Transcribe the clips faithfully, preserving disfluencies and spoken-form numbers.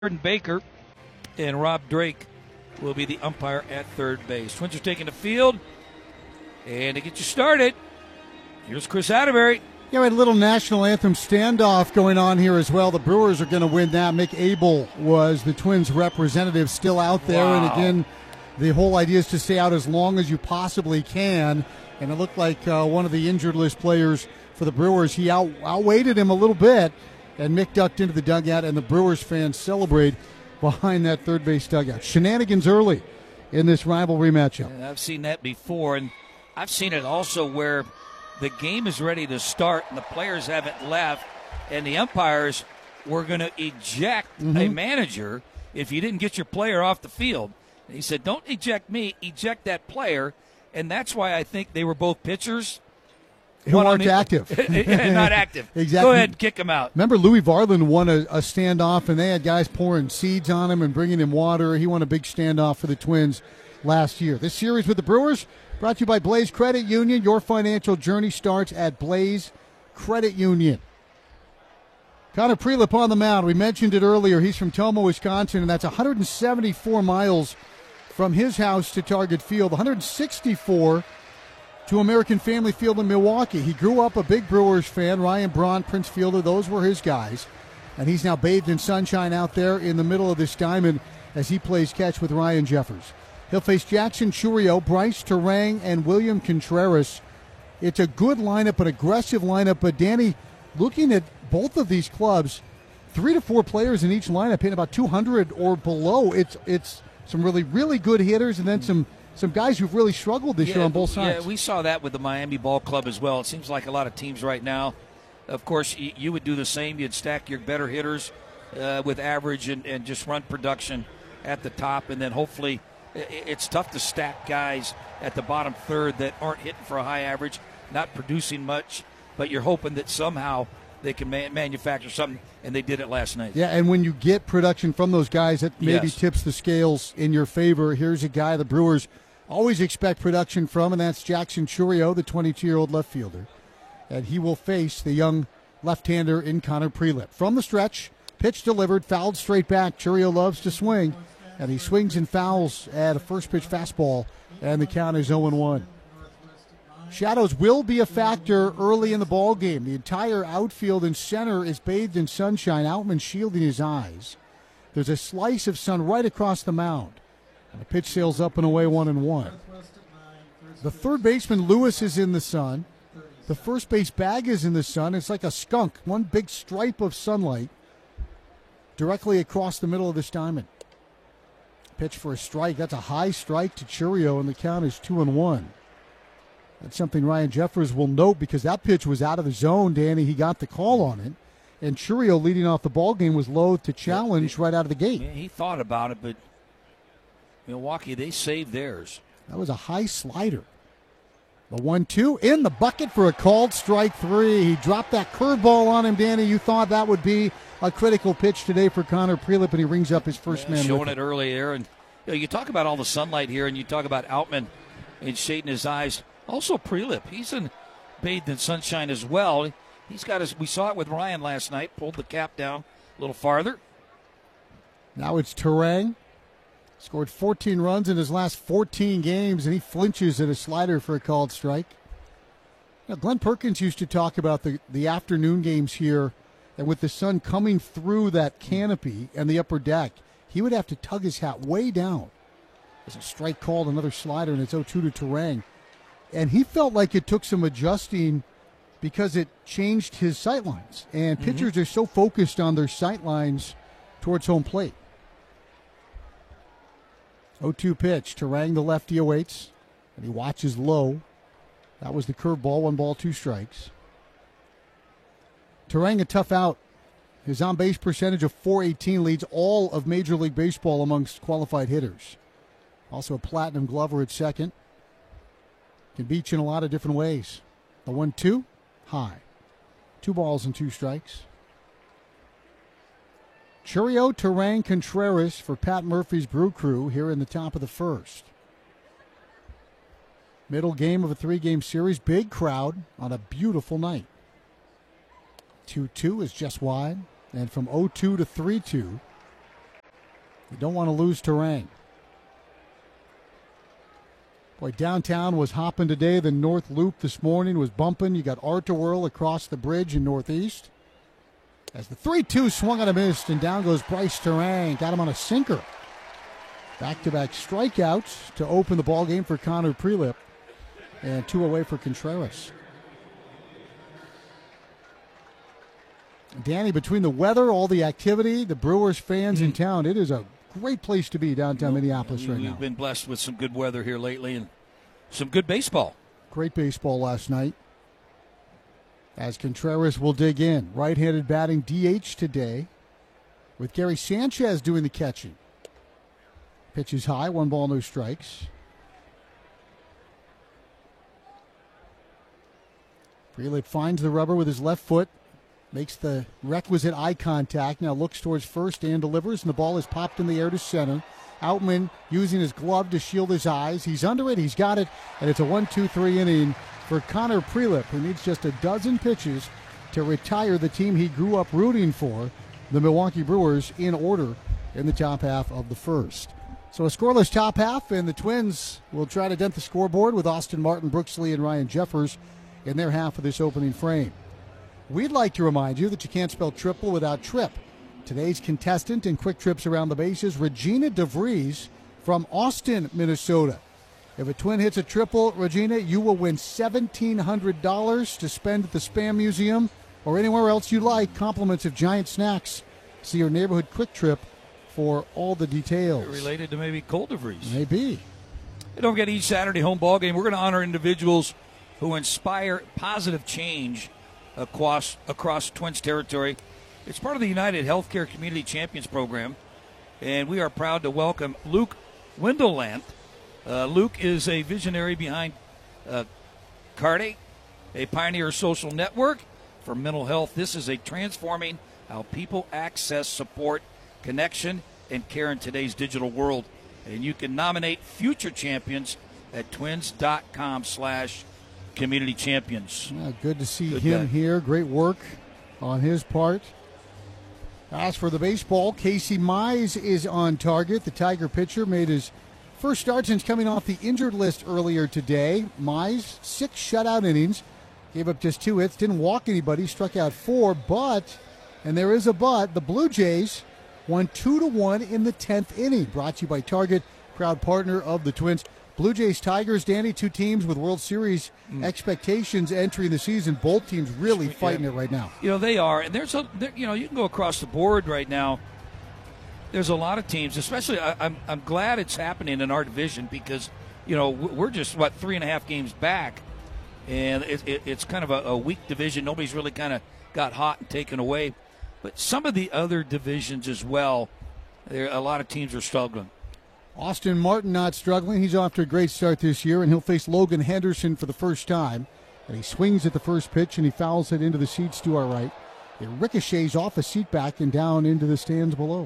Jordan Baker and Rob Drake will be the umpire at third base. Twins are taking the field, and to get you started, here's Chris Atterbury. Yeah, we had a little national anthem standoff going on here as well. The Brewers are going to win that. Mick Abel was the Twins representative, still out there. Wow. And again, the whole idea is to stay out as long as you possibly can. And it looked like uh, one of the injured list players for the Brewers, he out outweighted him a little bit. And Mick ducked into the dugout, and the Brewers fans celebrate behind that third base dugout. Shenanigans early in this rivalry matchup. And I've seen that before, and I've seen it also where the game is ready to start and the players haven't left, and the umpires were going to eject mm-hmm. a manager if you didn't get your player off the field. And he said, don't eject me, eject that player. And that's why I think they were both pitchers. Who aren't active. Not active. Exactly. Go ahead and kick them out. Remember, Louis Varland won a, a standoff, and they had guys pouring seeds on him and bringing him water. He won a big standoff for the Twins last year. This series with the Brewers brought to you by Blaze Credit Union. Your financial journey starts at Blaze Credit Union. Connor Prielipp on the mound. We mentioned it earlier. He's from Tomah, Wisconsin, and that's one hundred seventy-four miles from his house to Target Field. one hundred sixty-four to American Family Field in Milwaukee. He grew up a big Brewers fan. Ryan Braun, Prince Fielder, those were his guys. And he's now bathed in sunshine out there in the middle of this diamond as he plays catch with Ryan Jeffers. He'll face Jackson Chourio, Bryce Terang, and William Contreras. It's a good lineup, an aggressive lineup. But, Danny, looking at both of these clubs, three to four players in each lineup hitting about two hundred or below. It's it's some really, really good hitters and then some Some guys who've really struggled this yeah, year on both sides. Yeah, we saw that with the Miami Ball Club as well. It seems like a lot of teams right now, of course, you, you would do the same. You'd stack your better hitters uh, with average and, and just run production at the top. And then hopefully it's tough to stack guys at the bottom third that aren't hitting for a high average, not producing much, but you're hoping that somehow they can man- manufacture something, and they did it last night. Yeah, and when you get production from those guys, that maybe yes. tips the scales in your favor. Here's a guy the Brewers always expect production from, and that's Jackson Chourio, the twenty-two-year-old left fielder. And he will face the young left-hander in Connor Prielipp. From the stretch, pitch delivered, fouled straight back. Chourio loves to swing, and he swings and fouls at a first-pitch fastball, and the count is oh and one. Shadows will be a factor early in the ball game. The entire outfield and center is bathed in sunshine. Outman shielding his eyes. There's a slice of sun right across the mound. And the pitch sails up and away, one and one. The third baseman, Lewis, is in the sun. The first base bag is in the sun. It's like a skunk, one big stripe of sunlight directly across the middle of this diamond. Pitch for a strike. That's a high strike to Chourio, and the count is two and one. That's something Ryan Jeffers will note because that pitch was out of the zone, Danny. He got the call on it. And Chourio, leading off the ball game, was loath to challenge right out of the gate. Yeah, he thought about it, but Milwaukee, they saved theirs. That was a high slider. The one two in the bucket for a called strike three. He dropped that curveball on him, Danny. You thought that would be a critical pitch today for Connor Prielipp, and he rings up his first yeah, man. Showing it early there. And you know, you talk about all the sunlight here, and you talk about Outman and shading his eyes. Also Prielipp, he's in bathed in sunshine as well. He's got his. We saw it with Ryan last night. Pulled the cap down a little farther. Now it's Terang. Scored fourteen runs in his last fourteen games, and he flinches at a slider for a called strike. Now, Glenn Perkins used to talk about the, the afternoon games here, and with the sun coming through that canopy and the upper deck, he would have to tug his hat way down. There's a strike called, another slider, and it's oh two to Terang. And he felt like it took some adjusting because it changed his sight lines. And mm-hmm. pitchers are so focused on their sight lines towards home plate. oh two pitch. Terang, the lefty, awaits. And he watches low. That was the curveball. One ball, two strikes. Terang, a tough out. His on-base percentage of four eighteen leads all of Major League Baseball amongst qualified hitters. Also a platinum glover at second. Can beat you in a lot of different ways. The one two, high. Two balls and two strikes. Chourio, Terang, Contreras for Pat Murphy's Brew Crew here in the top of the first. Middle game of a three-game series. Big crowd on a beautiful night. two two is just wide. And from oh two to three two, You don't want to lose terrain. Boy, downtown was hopping today. The North Loop this morning was bumping. You got Art-A-Whirl across the bridge in Northeast. As the three two swung on a miss, and down goes Bryce Terang. Got him on a sinker. Back-to-back strikeouts to open the ball game for Connor Prelip. And two away for Contreras. Danny, between the weather, all the activity, the Brewers fans mm-hmm. in town, it is a great place to be downtown well, Minneapolis right we've now. We've been blessed with some good weather here lately and some good baseball. Great baseball last night. As Contreras will dig in. Right-handed batting D H today with Gary Sanchez doing the catching. Pitch is high, one ball, no strikes. Prelip finds the rubber with his left foot. Makes the requisite eye contact. Now looks towards first and delivers, and the ball is popped in the air to center. Outman using his glove to shield his eyes. He's under it. He's got it. And it's a one two three inning for Connor Prelip, who needs just a dozen pitches to retire the team he grew up rooting for, the Milwaukee Brewers, in order in the top half of the first. So a scoreless top half, and the Twins will try to dent the scoreboard with Austin Martin, Brooks Lee, and Ryan Jeffers in their half of this opening frame. We'd like to remind you that you can't spell triple without trip. Today's contestant in Quick Trips Around the Bases, Regina DeVries from Austin, Minnesota. If a Twin hits a triple, Regina, you will win seventeen hundred dollars to spend at the Spam Museum or anywhere else you like. Compliments of Giant Snacks. See your neighborhood Quick Trip for all the details. Related to maybe Cole DeVries. Maybe. Hey, don't forget, each Saturday home ball game, we're going to honor individuals who inspire positive change across across Twins territory. It's part of the United Healthcare Community Champions program, and we are proud to welcome Luke Windelandt. Uh, Luke is a visionary behind uh, Cardi, a pioneer social network for mental health. This is a transforming how people access support, connection, and care in today's digital world. And you can nominate future champions at twins.com slash community champions. Yeah, good to see good him guy. here. Great work on his part. As for the baseball, Casey Mize is on target. The Tiger pitcher made his first start since coming off the injured list earlier today. Mize, six shutout innings, gave up just two hits, didn't walk anybody, struck out four, but, and there is a but, the Blue Jays won two to one in the tenth inning. Brought to you by Target, proud partner of the Twins. Blue Jays, Tigers, Danny, two teams with World Series mm. expectations entering the season. Both teams really fighting yeah. it right now. You know, they are. And there's a, there, you know, you can go across the board right now. There's a lot of teams, especially I, I'm, I'm glad it's happening in our division because, you know, we're just, what, three and a half games back. And it, it, it's kind of a, a weak division. Nobody's really kind of got hot and taken away. But some of the other divisions as well, there a lot of teams are struggling. Austin Martin not struggling. He's off to a great start this year, and he'll face Logan Henderson for the first time. And he swings at the first pitch, and he fouls it into the seats to our right. It ricochets off a seat back and down into the stands below.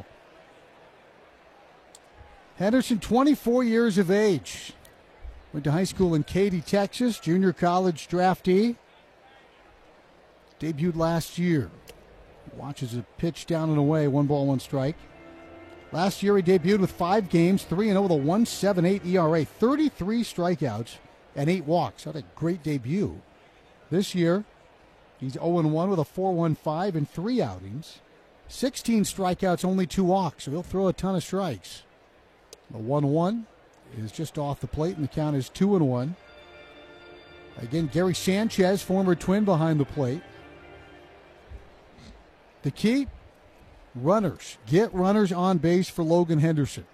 Henderson, twenty-four years of age. Went to high school in Katy, Texas. Junior college draftee. Debuted last year. Watches a pitch down and away. One ball, one strike. Last year he debuted with five games, three and oh with a one point seven eight E R A, thirty-three strikeouts and eight walks. What a great debut. This year he's oh and one with a four point one five and three outings. sixteen strikeouts, only two walks, so he'll throw a ton of strikes. The one one is just off the plate, and the count is two and one. Again, Gary Sanchez, former Twin, behind the plate. The key, runners. Get runners on base for Logan Henderson.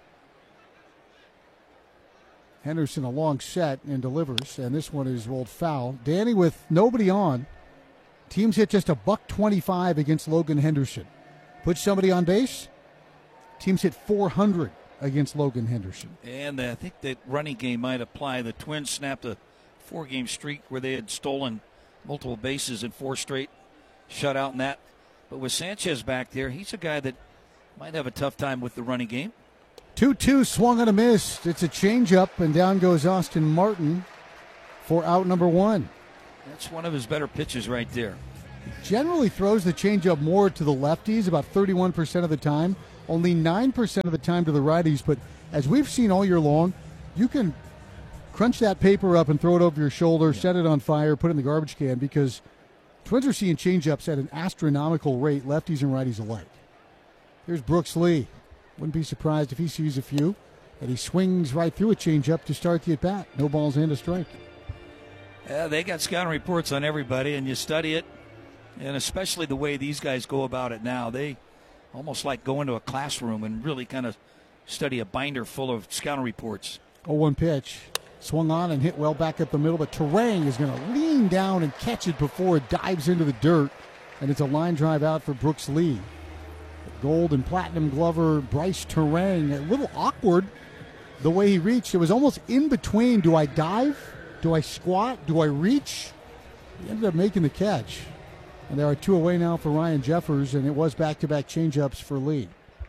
Henderson a long set and delivers, and this one is rolled foul. Danny, with nobody on, teams hit just a buck twenty-five against Logan Henderson. Put somebody on base, teams hit four hundred against Logan Henderson. And I think that running game might apply. The Twins snapped a four-game streak where they had stolen multiple bases in four straight shutout in that. But with Sanchez back there, he's a guy that might have a tough time with the running game. two two swung and a miss. It's a changeup, and down goes Austin Martin for out number one. That's one of his better pitches right there. He generally throws the changeup more to the lefties, about thirty-one percent of the time. only nine percent of the time to the righties. But as we've seen all year long, you can crunch that paper up and throw it over your shoulder, yeah. set it on fire, put it in the garbage can, because Twins are seeing changeups at an astronomical rate, lefties and righties alike. Here's Brooks Lee. Wouldn't be surprised if he sees a few. And he swings right through a changeup to start the at-bat. No balls and a strike. Yeah, they got scouting reports on everybody, and you study it, and especially the way these guys go about it now. They almost like go into a classroom and really kind of study a binder full of scouting reports. oh one pitch. Swung on and hit well back up the middle, but Terang is going to lean down and catch it before it dives into the dirt, and it's a line drive out for Brooks Lee. Gold and platinum glover Bryce Terang, a little awkward the way he reached. It was almost in between. Do I dive? Do I squat? Do I reach? He ended up making the catch. And there are two away now for Ryan Jeffers, and it was back-to-back changeups for Lee.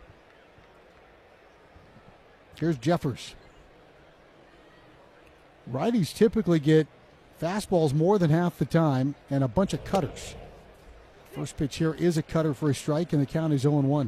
Here's Jeffers. Righties typically get fastballs more than half the time and a bunch of cutters. First pitch here is a cutter for a strike, and the count is oh one.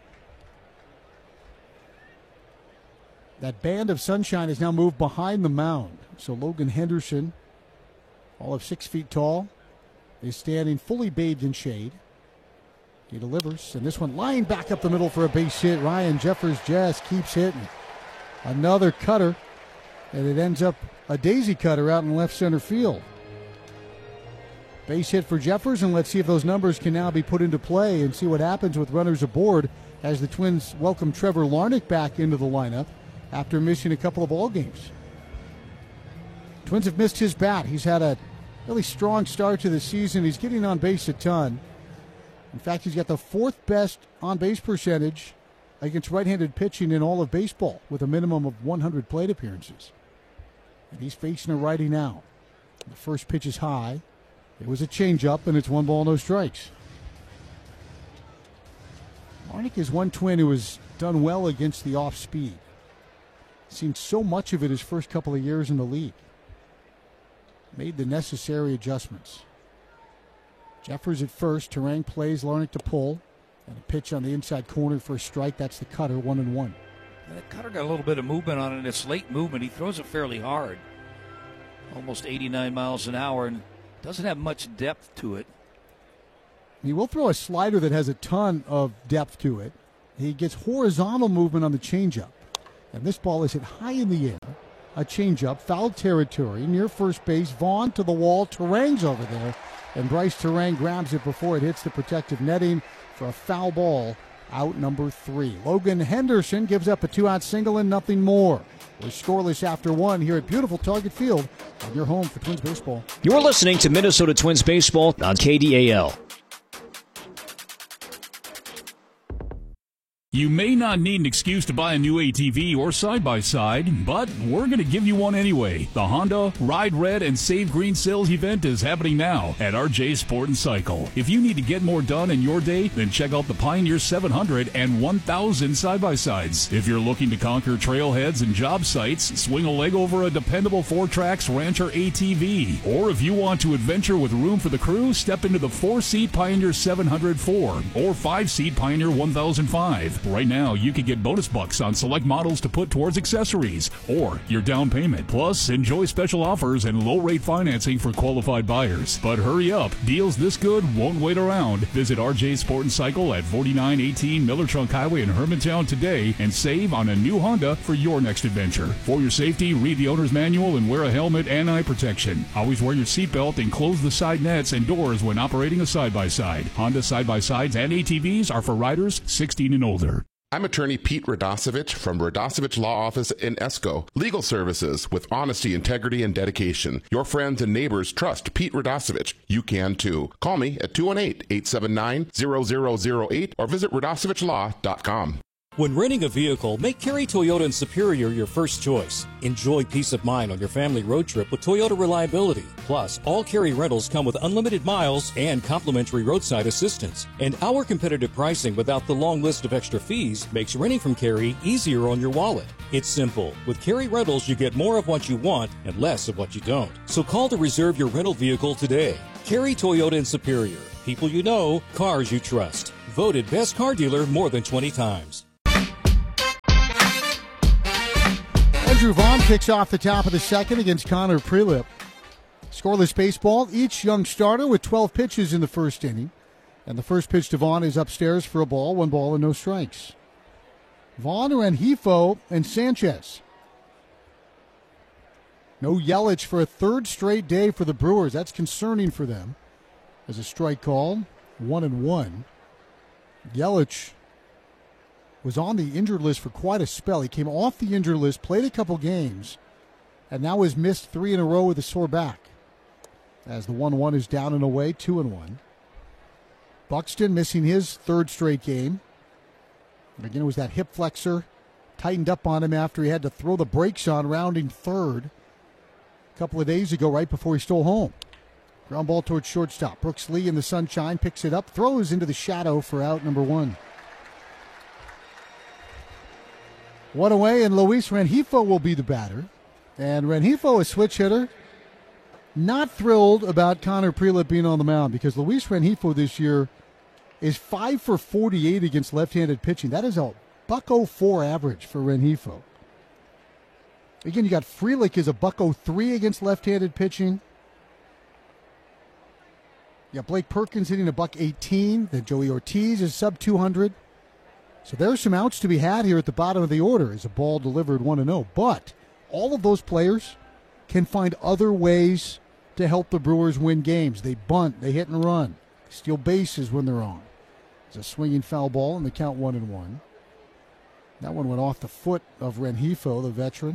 That band of sunshine has now moved behind the mound. So Logan Henderson, all of six feet tall, is standing fully bathed in shade. He delivers, and this one lined back up the middle for a base hit. Ryan Jeffers just keeps hitting. Another cutter, and it ends up a daisy cutter out in left center field. Base hit for Jeffers, and let's see if those numbers can now be put into play and see what happens with runners aboard as the Twins welcome Trevor Larnach back into the lineup after missing a couple of ball games. Twins have missed his bat. He's had a really strong start to the season. He's getting on base a ton. In fact, he's got the fourth best on-base percentage against right-handed pitching in all of baseball with a minimum of one hundred plate appearances. And he's facing a righty now. The first pitch is high. It was a changeup, and it's one ball, no strikes. Larnach is one Twin who has done well against the off-speed. Seen so much of it his first couple of years in the league. Made the necessary adjustments. Jeffers at first. Terang plays Larnach to pull. And a pitch on the inside corner for a strike. That's the cutter, one and one. And that cutter got a little bit of movement on it. It's late movement. He throws it fairly hard. Almost eighty-nine miles an hour, and doesn't have much depth to it. He will throw a slider that has a ton of depth to it. He gets horizontal movement on the changeup. And this ball is hit high in the air. A changeup, foul territory, near first base. Vaughn to the wall. Terang's over there. And Bryce Terang grabs it before it hits the protective netting for a foul ball, out number three. Logan Henderson gives up a two-out single and nothing more. We're scoreless after one here at beautiful Target Field on your home for Twins baseball. You're listening to Minnesota Twins baseball on K D A L. You may not need an excuse to buy a new A T V or side-by-side, but we're going to give you one anyway. The Honda Ride Red and Save Green sales event is happening now at R J Sport and Cycle. If you need to get more done in your day, then check out the Pioneer seven hundred and one thousand side-by-sides. If you're looking to conquer trailheads and job sites, swing a leg over a dependable four-tracks Rancher A T V. Or if you want to adventure with room for the crew, step into the four-seat Pioneer seven hundred four or five-seat Pioneer one thousand five. Right now, you can get bonus bucks on select models to put towards accessories or your down payment. Plus, enjoy special offers and low-rate financing for qualified buyers. But hurry up. Deals this good won't wait around. Visit R J Sport and Cycle at forty-nine eighteen Miller Trunk Highway in Hermantown today and save on a new Honda for your next adventure. For your safety, read the owner's manual and wear a helmet and eye protection. Always wear your seatbelt and close the side nets and doors when operating a side-by-side. Honda side-by-sides and A T Vs are for riders sixteen and older. I'm attorney Pete Radosevich from Radosevich Law Office in Esco. Legal services with honesty, integrity, and dedication. Your friends and neighbors trust Pete Radosevich. You can too. Call me at two one eight, eight seven nine, zero zero zero eight or visit radosevich law dot com. When renting a vehicle, make Kerry Toyota in Superior your first choice. Enjoy peace of mind on your family road trip with Toyota reliability. Plus, all Kerry rentals come with unlimited miles and complimentary roadside assistance. And our competitive pricing without the long list of extra fees makes renting from Kerry easier on your wallet. It's simple. With Kerry Rentals, you get more of what you want and less of what you don't. So call to reserve your rental vehicle today. Kerry Toyota in Superior. People you know, cars you trust. Voted best car dealer more than twenty times. Andrew Vaughn kicks off the top of the second against Connor Prelip. Scoreless baseball, each young starter with twelve pitches in the first inning. And the first pitch to Vaughn is upstairs for a ball, one ball and no strikes. Vaughn, Rengifo, and Sanchez. No Yelich for a third straight day for the Brewers. That's concerning for them. As a strike call, one and one. Yelich was on the injured list for quite a spell. He came off the injured list, played a couple games, and now has missed three in a row with a sore back. As the one one is down and away, two and one. Buxton missing his third straight game. Again, it was that hip flexor. Tightened up on him after he had to throw the brakes on rounding third a couple of days ago, right before he stole home. Ground ball towards shortstop. Brooks Lee in the sunshine picks it up, throws into the shadow for out number one. One away, and Luis Rengifo will be the batter. And Rengifo, a switch hitter, not thrilled about Connor Prelip being on the mound because Luis Rengifo this year is five for forty-eight against left-handed pitching. That is a buck oh four average for Rengifo. Again, you got Frelick is a buck oh three against left-handed pitching. You got Blake Perkins hitting a buck eighteen. Then Joey Ortiz is sub two hundred. So there's some outs to be had here at the bottom of the order as a ball delivered one and oh. But all of those players can find other ways to help the Brewers win games. They bunt, they hit and run, steal bases when they're on. It's a swinging foul ball and the count one and one. That one went off the foot of Rengifo, the veteran.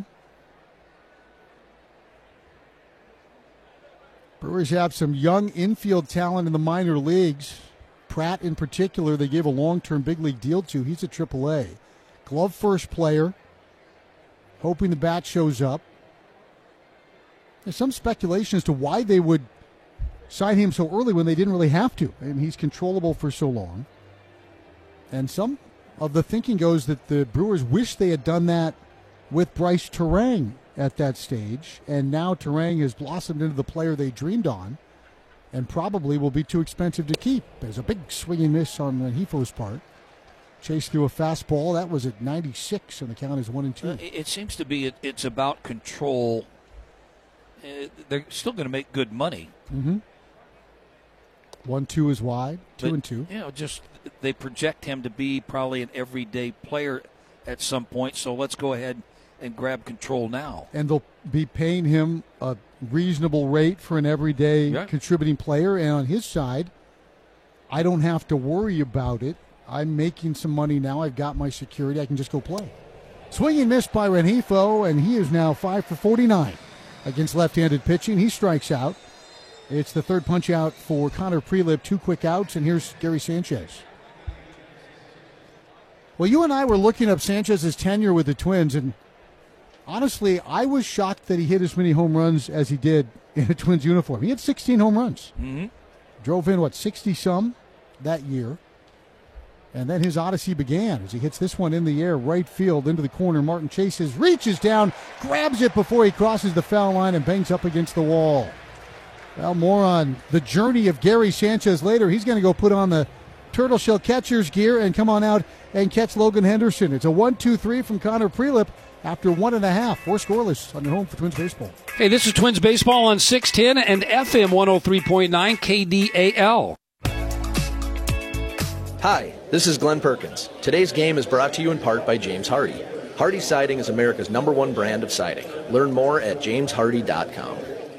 Brewers have some young infield talent in the minor leagues. Pratt in particular, they gave a long-term big league deal to. He's a triple A. Glove first player, hoping the bat shows up. There's some speculation as to why they would sign him so early when they didn't really have to. I mean, he's controllable for so long. And some of the thinking goes that the Brewers wish they had done that with Bryce Terang at that stage. And now Terang has blossomed into the player they dreamed on and probably will be too expensive to keep. There's a big swing and miss on Rengifo's part. Chase through a fastball. That was at ninety-six, and the count is one and two. It seems to be it, it's about control. Uh, they're still going to make good money. Mm-hmm. One, two is wide. Two but, and two. You know, just they project him to be probably an everyday player at some point. So let's go ahead and grab control now. And they'll be paying him a reasonable rate for an everyday yeah. contributing player. And on his side, I don't have to worry about it. I'm making some money now. I've got my security. I can just go play. Swing and miss by Rengifo, and he is now five for forty-nine against left-handed pitching. He strikes out. It's the third punch out for Connor Prelip. Two quick outs, and here's Gary Sanchez. Well, you and I were looking up Sanchez's tenure with the Twins, and honestly, I was shocked that he hit as many home runs as he did in a Twins uniform. He had sixteen home runs. Mm-hmm. Drove in, what, sixty-some that year. And then his odyssey began as he hits this one in the air, right field, into the corner. Martin chases, reaches down, grabs it before he crosses the foul line and bangs up against the wall. Well, more on the journey of Gary Sanchez later. He's going to go put on the turtle shell catcher's gear and come on out and catch Logan Henderson. It's a one two three from Connor Prelip after one and a half. Four scoreless on your home for Twins Baseball. Hey, this is Twins Baseball on six ten and F M one oh three point nine K D A L. Hi, this is Glenn Perkins. Today's game is brought to you in part by James Hardy. Hardy Siding is America's number one brand of siding. Learn more at james hardy dot com.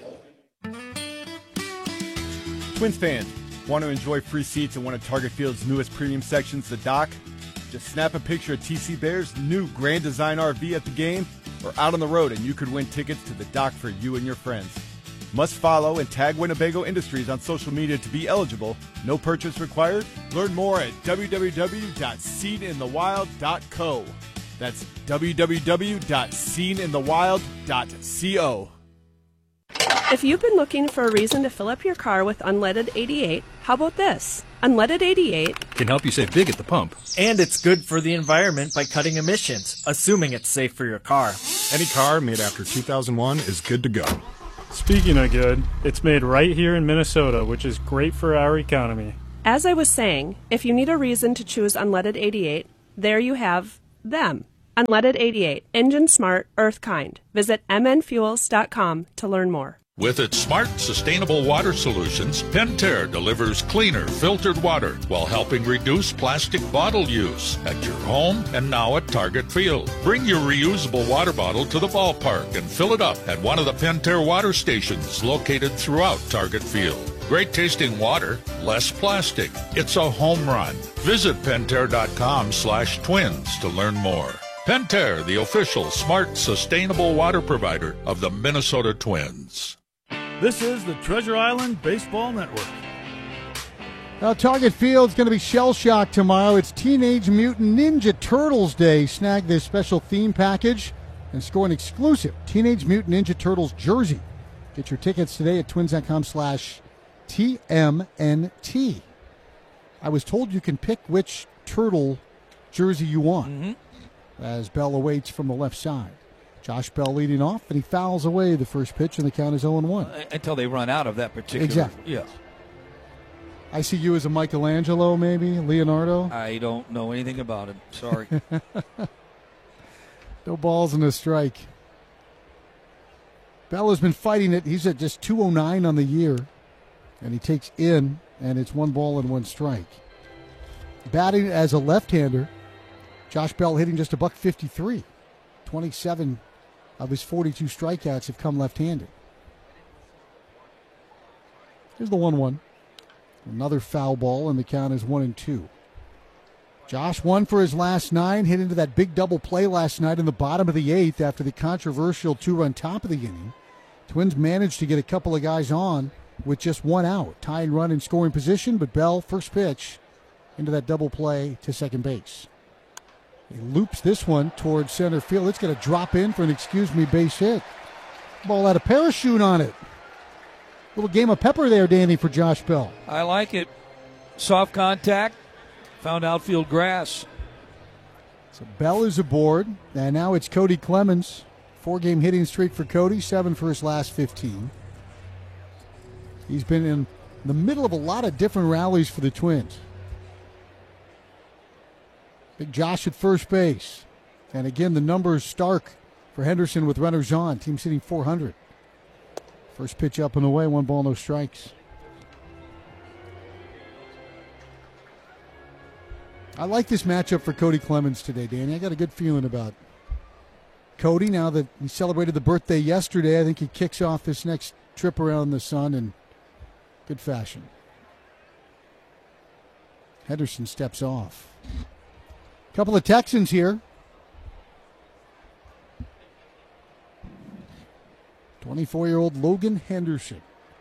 Twins fans, want to enjoy free seats in one of Target Field's newest premium sections, the Dock? Just snap a picture of T C Bear's new Grand Design R V at the game or out on the road and you could win tickets to the Dock for you and your friends. Must follow and tag Winnebago Industries on social media to be eligible. No purchase required. Learn more at w w w dot seen in the wild dot co. That's w w w dot seen in the wild dot co. If you've been looking for a reason to fill up your car with unleaded eighty-eight, how about this? Unleaded eighty-eight can help you save big at the pump. And it's good for the environment by cutting emissions, assuming it's safe for your car. Any car made after two thousand one is good to go. Speaking of good, it's made right here in Minnesota, which is great for our economy. As I was saying, if you need a reason to choose unleaded eighty-eight, there you have them. Unleaded eighty-eight. Engine smart, earth kind. Visit m n fuels dot com to learn more. With its smart, sustainable water solutions, Pentair delivers cleaner, filtered water while helping reduce plastic bottle use at your home and now at Target Field. Bring your reusable water bottle to the ballpark and fill it up at one of the Pentair water stations located throughout Target Field. Great tasting water, less plastic. It's a home run. Visit Pentair.com slash twins to learn more. Pentair, the official smart, sustainable water provider of the Minnesota Twins. This is the Treasure Island Baseball Network. Now, Target Field's going to be shell-shocked tomorrow. It's Teenage Mutant Ninja Turtles Day. Snag this special theme package and score an exclusive Teenage Mutant Ninja Turtles jersey. Get your tickets today at twins.com slash TMNT. I was told you can pick which turtle jersey you want. Mm-hmm. As Bell awaits from the left side. Josh Bell leading off, and he fouls away the first pitch, and the count is oh and one. Until they run out of that particular. Exactly. Yes. I see you as a Michelangelo, maybe, Leonardo. I don't know anything about it. Sorry. No balls and a strike. Bell has been fighting it. He's at just two oh nine on the year, and he takes in, and it's one ball and one strike. Batting as a left-hander, Josh Bell hitting just a buck fifty-three. twenty-seven of his forty-two strikeouts have come left-handed. Here's the one one. Another foul ball, and the count is one and two. Josh won for his last nine, hit into that big double play last night in the bottom of the eighth after the controversial two-run top of the inning. Twins managed to get a couple of guys on with just one out. Tying run in scoring position, but Bell, first pitch, into that double play to second base. He loops this one towards center field. It's going to drop in for an excuse-me base hit. Ball had a parachute on it. Little game of pepper there, Danny, for Josh Bell. I like it. Soft contact. Found outfield grass. So Bell is aboard, and now it's Cody Clemens. Four-game hitting streak for Cody, seven for his last fifteen. He's been in the middle of a lot of different rallies for the Twins. Big Josh at first base. And again, the numbers stark for Henderson with runners on. Team sitting four hundred. First pitch up and away, one ball, no strikes. I like this matchup for Cody Clemens today, Danny. I got a good feeling about Cody now that he celebrated the birthday yesterday. I think he kicks off this next trip around the sun in good fashion. Henderson steps off. Couple of Texans here. twenty-four-year-old Logan Henderson.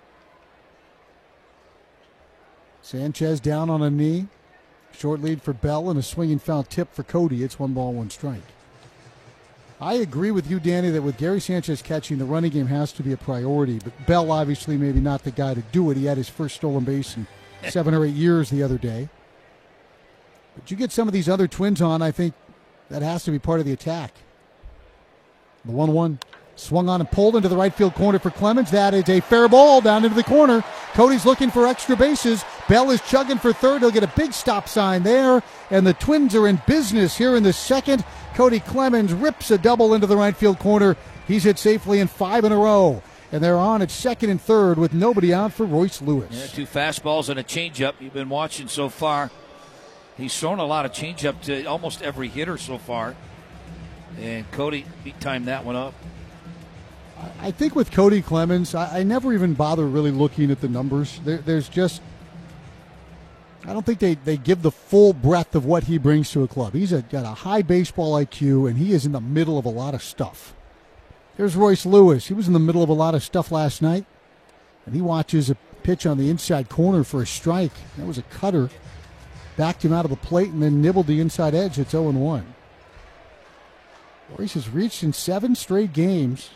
Sanchez down on a knee. Short lead for Bell and a swinging foul tip for Cody. It's one ball, one strike. I agree with you, Danny, that with Gary Sanchez catching, the running game has to be a priority. But Bell, obviously, maybe not the guy to do it. He had his first stolen base in seven or eight years the other day. But you get some of these other Twins on, I think that has to be part of the attack. The one one swung on and pulled into the right field corner for Clemens. That is a fair ball down into the corner. Cody's looking for extra bases. Bell is chugging for third. He'll get a big stop sign there. And the Twins are in business here in the second. Cody Clemens rips a double into the right field corner. He's hit safely in five in a row. And they're on at second and third with nobody out for Royce Lewis. Yeah, two fastballs and a changeup you've been watching so far. He's thrown a lot of changeup to almost every hitter so far. And Cody, he timed that one up. I think with Cody Clemens, I, I never even bother really looking at the numbers. There, there's just, I don't think they, they give the full breadth of what he brings to a club. He's a, got a high baseball I Q, and he is in the middle of a lot of stuff. There's Royce Lewis. He was in the middle of a lot of stuff last night, and he watches a pitch on the inside corner for a strike. That was a cutter. Backed him out of the plate and then nibbled the inside edge. It's oh and one. Royce has reached in seven straight games.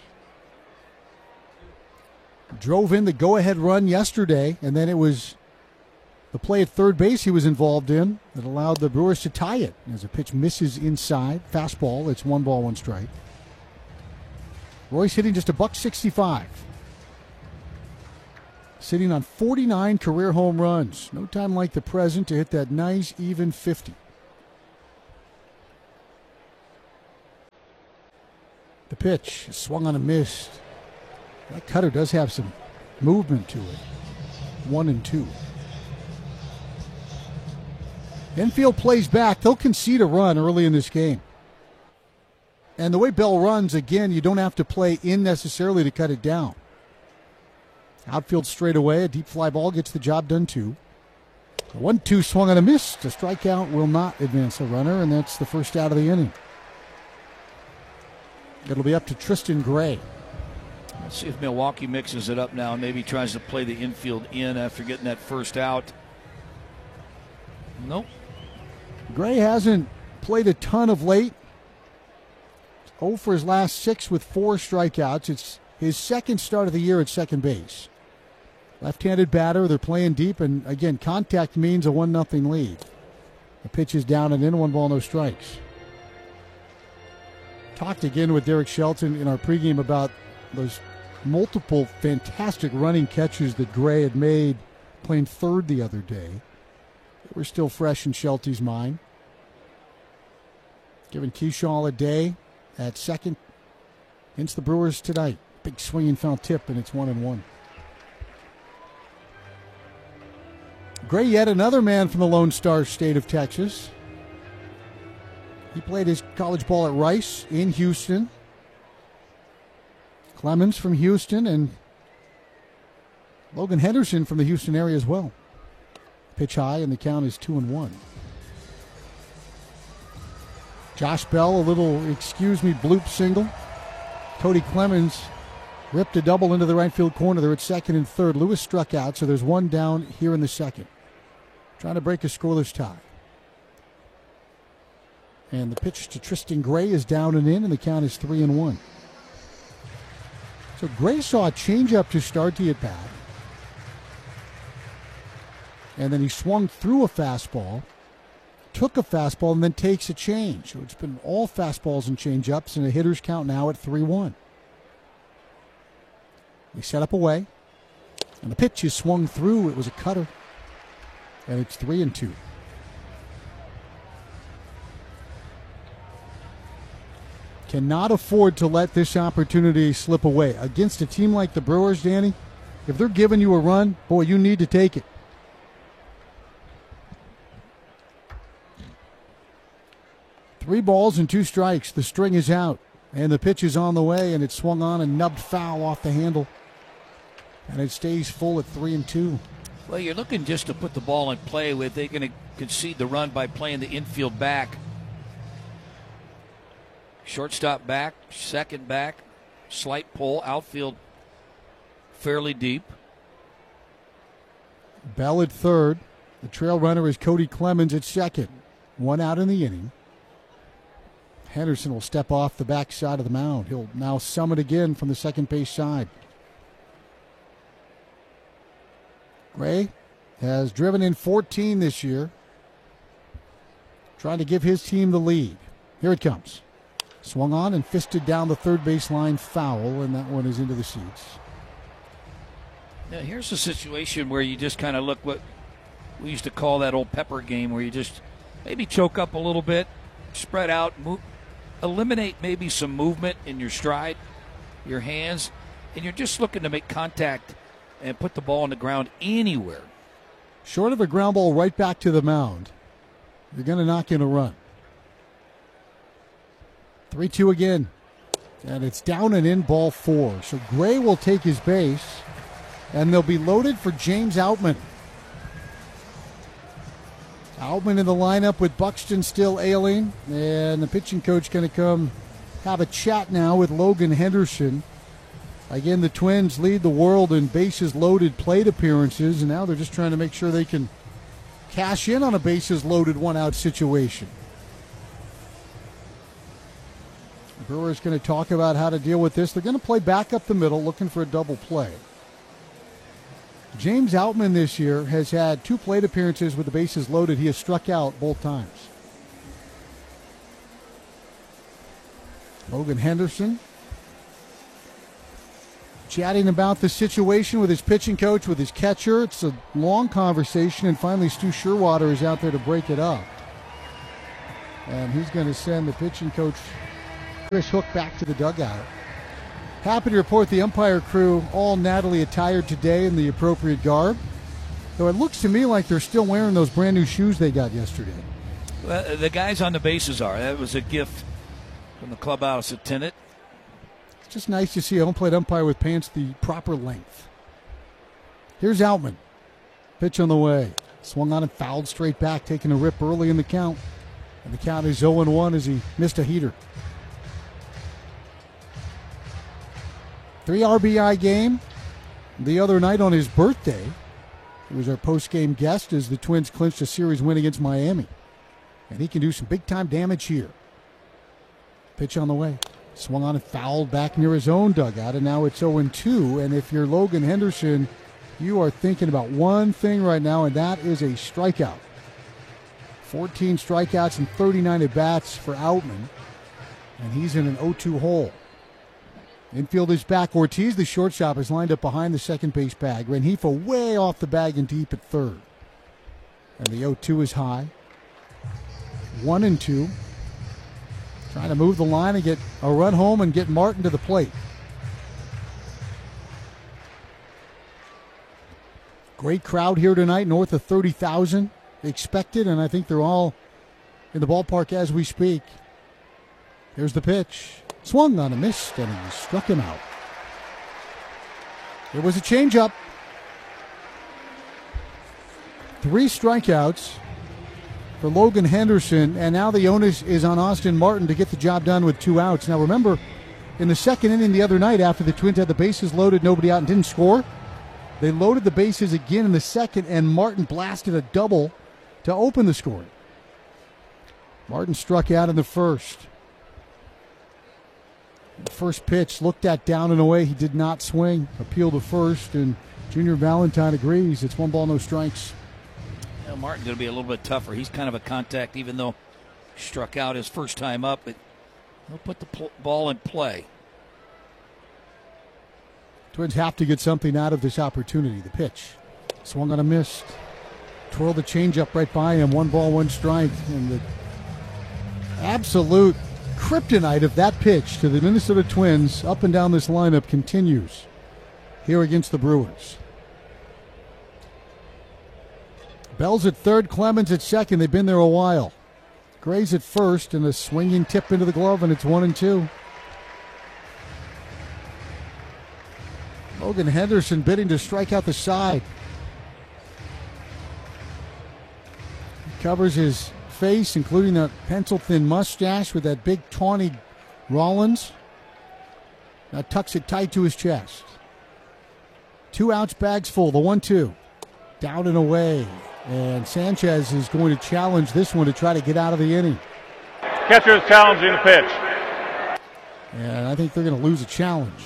Drove in the go-ahead run yesterday, and then it was the play at third base he was involved in that allowed the Brewers to tie it. As a pitch misses inside, fastball, it's one ball, one strike. Royce hitting just a buck sixty-five. Sitting on forty-nine career home runs. No time like the present to hit that nice, even fifty. pitch. Swung on a miss. That cutter does have some movement to it. One and two. Infield plays back. They'll concede a run early in this game. And the way Bell runs, again, you don't have to play in necessarily to cut it down. Outfield straight away. A deep fly ball gets the job done too. one two swung on a miss. The strikeout will not advance the runner, and that's the first out of the inning. It'll be up to Tristan Gray. Let's see if Milwaukee mixes it up now and maybe tries to play the infield in after getting that first out. Nope. Gray hasn't played a ton of late. oh for his last six with four strikeouts. It's his second start of the year at second base. Left-handed batter, they're playing deep, and again, contact means a one nothing lead. The pitch is down and in, one ball, no strikes. Talked again with Derek Shelton in our pregame about those multiple fantastic running catches that Gray had made playing third the other day. They were still fresh in Shelty's mind. Giving Keyshaw a day at second against the Brewers tonight. Big swinging foul tip, and it's one and one. Gray, yet another man from the Lone Star State of Texas. He played his college ball at Rice in Houston. Clemens from Houston, and Logan Henderson from the Houston area as well. Pitch high, and the count is two and one. Josh Bell, a little excuse me bloop single. Cody Clemens ripped a double into the right field corner. They're at second and third. Lewis struck out, so there's one down here in the second. Trying to break a scoreless tie. And the pitch to Tristan Gray is down and in, and the count is three and one. So Gray saw a changeup to start the at bat. And then he swung through a fastball, took a fastball, and then takes a change. So it's been all fastballs and changeups, and a hitter's count now at three one. They set up away, and the pitch is swung through. It was a cutter, and it's three and two. Cannot afford to let this opportunity slip away. Against a team like the Brewers, Danny, if they're giving you a run, boy, you need to take it. Three balls and two strikes. The string is out, and the pitch is on the way, and it's swung on and nubbed foul off the handle. And it stays full at three and two. Well, you're looking just to put the ball in play with. They're going to concede the run by playing the infield back. Shortstop back, second back, slight pull, outfield fairly deep. Bell at third. The trail runner is Cody Clemens at second. One out in the inning. Henderson will step off the back side of the mound. He'll now summit again from the second base side. Gray has driven in fourteen this year, trying to give his team the lead. Here it comes. Swung on and fisted down the third base line, foul, and that one is into the seats. Now here's a situation where you just kind of look what we used to call that old pepper game, where you just maybe choke up a little bit, spread out, move, eliminate maybe some movement in your stride, your hands, and you're just looking to make contact and put the ball on the ground anywhere. Short of a ground ball right back to the mound, you're going to knock in a run. three two again. And it's down and in, ball four. So Gray will take his base, and they'll be loaded for James Outman. Outman in the lineup with Buxton still ailing, and the pitching coach going to come have a chat now with Logan Henderson. Again, the Twins lead the world in bases loaded plate appearances, and now they're just trying to make sure they can cash in on a bases loaded one-out situation. The Brewers going to talk about how to deal with this. They're going to play back up the middle, looking for a double play. James Outman this year has had two plate appearances with the bases loaded. He has struck out both times. Logan Henderson chatting about the situation with his pitching coach, with his catcher. It's a long conversation, and finally Stu Sherwater is out there to break it up. And he's going to send the pitching coach Chris Hook back to the dugout. Happy to report the umpire crew all Natalie attired today in the appropriate garb. Though it looks to me like they're still wearing those brand new shoes they got yesterday. Well, the guys on the bases are. That was a gift from the clubhouse attendant. It's just nice to see a home plate umpire with pants the proper length. Here's Outman. Pitch on the way. Swung on and fouled straight back, taking a rip early in the count. And the count is oh and one as he missed a heater. Three R B I game the other night on his birthday. He was our post-game guest as the Twins clinched a series win against Miami. And he can do some big-time damage here. Pitch on the way. Swung on and fouled back near his own dugout, and now it's oh and two. And if you're Logan Henderson, you are thinking about one thing right now, and that is a strikeout. fourteen strikeouts and thirty-nine at-bats for Outman, and he's in an oh two hole. Infield is back. Ortiz, the shortstop, is lined up behind the second base bag. Rengifo way off the bag and deep at third. And the oh two is high. One and two. Trying to move the line and get a run home and get Martin to the plate. Great crowd here tonight, north of thirty thousand expected, and I think they're all in the ballpark as we speak. Here's the pitch. Swung on a miss, and he struck him out. It was a changeup. Three strikeouts for Logan Henderson, and now the onus is on Austin Martin to get the job done with two outs. Now remember, in the second inning the other night after the Twins had the bases loaded, nobody out, and didn't score, they loaded the bases again in the second, and Martin blasted a double to open the scoring. Martin struck out in the first. The first pitch looked at down and away. He did not swing. Appeal to first, and Junior Valentine agrees. It's one ball, no strikes. Well, Martin's going to be a little bit tougher. He's kind of a contact, even though he struck out his first time up. But he'll put the pl- ball in play. Twins have to get something out of this opportunity. The pitch. Swung on a miss. Twirled the changeup right by him. One ball, one strike. And the absolute kryptonite of that pitch to the Minnesota Twins up and down this lineup continues here against the Brewers. Bell's at third, Clemens at second. They've been there a while. Gray's at first, and a swinging tip into the glove, and it's one and two. Logan Henderson bidding to strike out the side. He covers his face, including a pencil-thin mustache with that big tawny Rollins. Now tucks it tight to his chest. Two outs, bags full. The one two. Down and away. And Sanchez is going to challenge this one to try to get out of the inning. Catcher is challenging the pitch. And I think they're going to lose a challenge.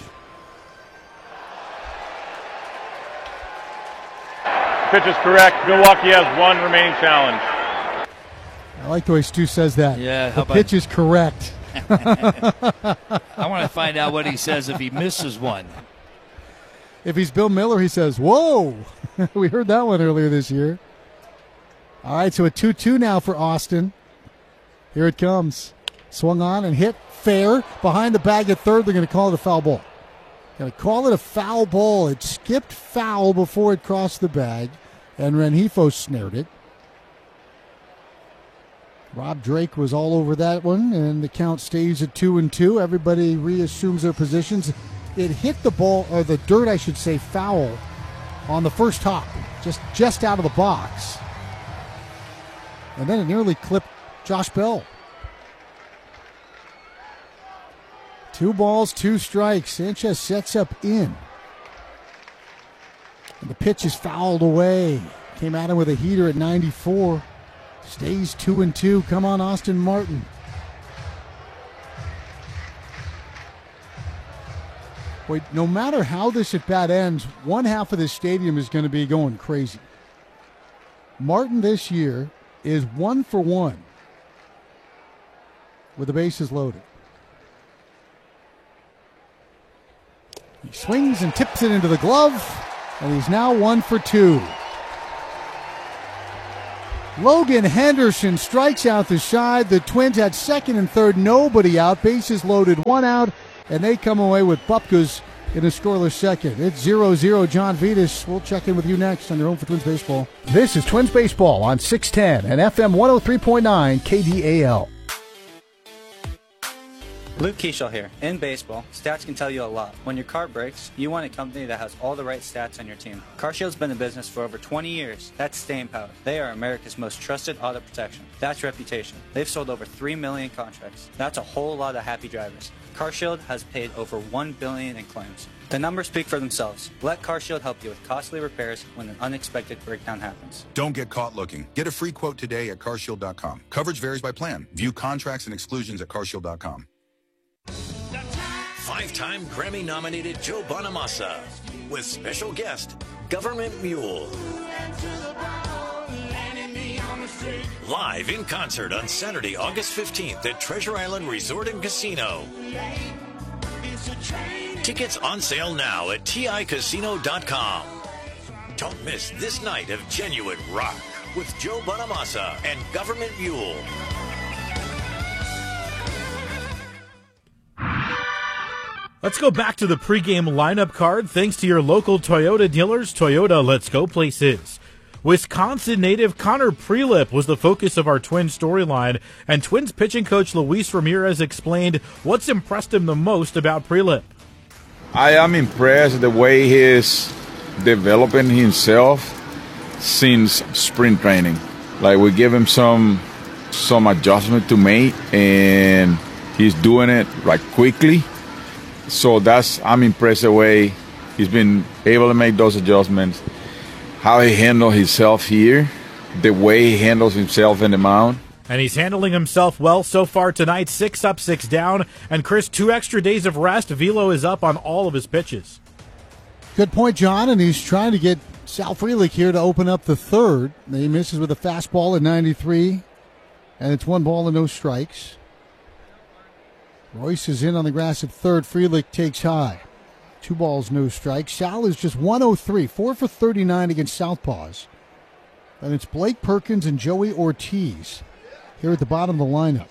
Pitch is correct. Milwaukee has one remaining challenge. I like the way Stu says that. Yeah, how the about pitch is correct. I want to find out what he says if he misses one. If he's Bill Miller, he says, whoa. We heard that one earlier this year. All right, so a two two now for Austin. Here it comes. Swung on and hit fair. Behind the bag at third, they're going to call it a foul ball. Going to call it a foul ball. It skipped foul before it crossed the bag, and Rengifo snared it. Rob Drake was all over that one, and the count stays at two and two. Everybody reassumes their positions. It hit the ball, or the dirt, I should say, foul on the first hop, just just out of the box. And then it nearly clipped Josh Bell. Two balls, two strikes. Sanchez sets up in. And the pitch is fouled away. Came at him with a heater at ninety-four. Stays two and two. Come on, Austin Martin. Wait, no matter how this at bat ends, one half of this stadium is going to be going crazy. Martin this year is one for one with the bases loaded. He swings and tips it into the glove, and he's now one for two. Logan Henderson strikes out the side. The Twins had second and third, nobody out. Bases loaded, one out, and they come away with Bupkas in a scoreless second. It's zero zero. John Vitas. We'll check in with you next on your home for Twins Baseball. This is Twins Baseball on six ten and F M one oh three point nine K D A L. Luke Keishel here. In baseball, stats can tell you a lot. When your car breaks, you want a company that has all the right stats on your team. CarShield's been in business for over twenty years. That's staying power. They are America's most trusted auto protection. That's reputation. They've sold over three million contracts. That's a whole lot of happy drivers. CarShield has paid over one billion dollars in claims. The numbers speak for themselves. Let CarShield help you with costly repairs when an unexpected breakdown happens. Don't get caught looking. Get a free quote today at car shield dot com. Coverage varies by plan. View contracts and exclusions at car shield dot com. Five-time Grammy-nominated Joe Bonamassa with special guest, Government Mule. Live in concert on Saturday, August fifteenth at Treasure Island Resort and Casino. Tickets on sale now at T I casino dot com. Don't miss this night of genuine rock with Joe Bonamassa and Government Mule. Let's go back to the pregame lineup card thanks to your local Toyota dealers. Toyota, let's go places. Wisconsin native Connor Prielipp was the focus of our Twins storyline, and Twins pitching coach Luis Ramirez explained what's impressed him the most about Prielipp. I am impressed the way he is developing himself since spring training. Like, we give him some some adjustment to make, and he's doing it like quickly. So that's I'm impressed the way he's been able to make those adjustments, how he handles himself here, the way he handles himself in the mound. And he's handling himself well so far tonight, six up, six down. And Chris, two extra days of rest. Velo is up on all of his pitches. Good point, John, and he's trying to get Sal Frelick here to open up the third. He misses with a fastball at ninety-three, and it's one ball and no strikes. Royce is in on the grass at third. Frelick takes high. Two balls, no strikes. Sal is just one oh three, four for thirty-nine against Southpaws. And it's Blake Perkins and Joey Ortiz here at the bottom of the lineup.